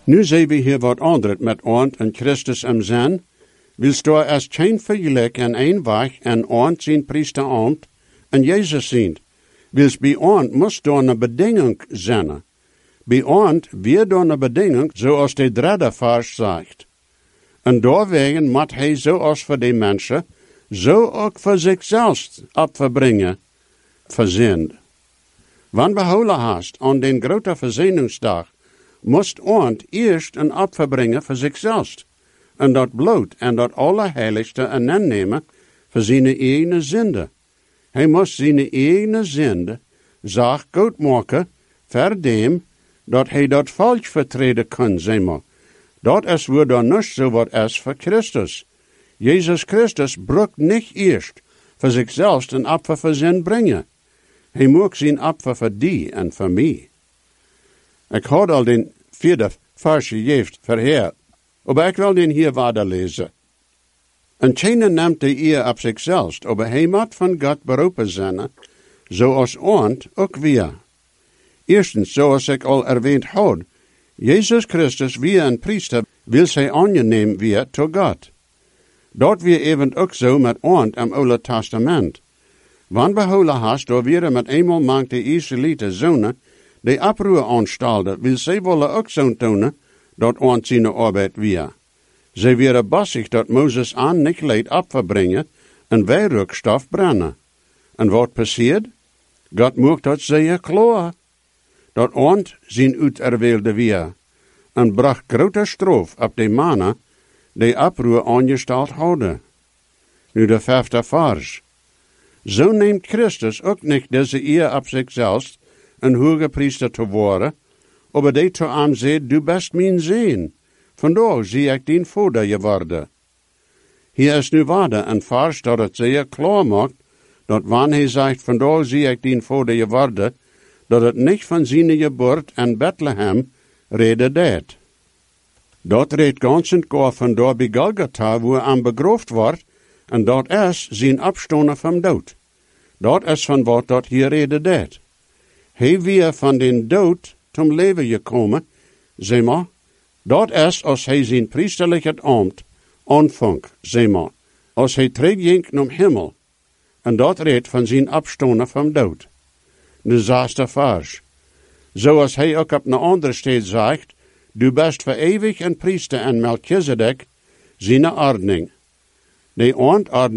Nu zien we hier wat anders met ons en Christus im Zin. Willst du als geen vergelijk en een weg en ons zijn priesterambt en Jezus zijn. Willst bij ons moest door een bedingung zijn. Bij ons weer door een bedingung, zoals de derde vers zegt. En doorwegen moet hij zoals voor de mensen, zo ook voor zichzelf opverbrengen, verzend. Wanneer behouden hast aan den grote verzoeningsdag, moest ons eerst een opfer brengen voor zichzelf. En dat bloed en dat allerheiligste aannemen voor zijn eigen zonde. Hij moest zijn eigen zonde zaak goed maken voor dem, dat hij dat falsch vertreden kon, zeg maar. Dat is weer dan niet zo wat is voor Christus. Jezus Christus brukt niet eerst voor zichzelf een opfer voor zijn brengen. Hij moet zijn opfer voor die en voor mij. Ik had al den vierde vers gegeven verheerd, maar ik wil den hier verder lezen. En keine neemt de eer op zichzelf, maar hij moet van God beroepen zijn, zoals ons ook weer. Eerstens, zoals ik al erwähnt had, Jezus Christus wie een priester wil zij aangeneem weer tot God. Dat weer even ook zo met ons im Oude Testament. Wanneer behouden hast, door weer met eenmaal maakt de Israëlieten zonen, de oproer aanstalden, wil zij willen ook zo tonen, dat ons zijn arbeid weer. Zij werden bassig dat Mozes aan niet leed opverbrengen en wijrukstof brennen. En wat passeert? God mocht dat zeer klaar. Dat ons zijn uiterweelde weer. En bracht grote stroof op de mannen, die oproer aangesteld hadden. Nu de vijfde vers. Zo neemt Christus ook niet deze eer op zichzelf, een hoge priester te worden, maar die te hem zegt, du best mijn zin. Vandaar zie ik dien vader geworden. Hier is nu waarde een vers dat het zeer klaar maakt, dat wanneer hij zegt, vandaar zie ik dien vader geworden, dat het niet van zijn geboorte in Bethlehem reden deed. Dat redt ganz en kort van daar bij Golgotha, waar hij begroofd wordt, en dat is zijn opstonden van dood. Dat is van wat dat hier reden deed. Hij weer van den dood zum leven gekomen, zeg maar. Dat is als hij zijn priesterlijke ambt aanvangt, zeg maar. Als hij terugging naar hemel. En dat redt van zijn opstonden van dood. De zesde vers. Zoals hij ook op een andere stad zegt, du best voor eeuwig een priester en Melchizedek, zijn ordning. De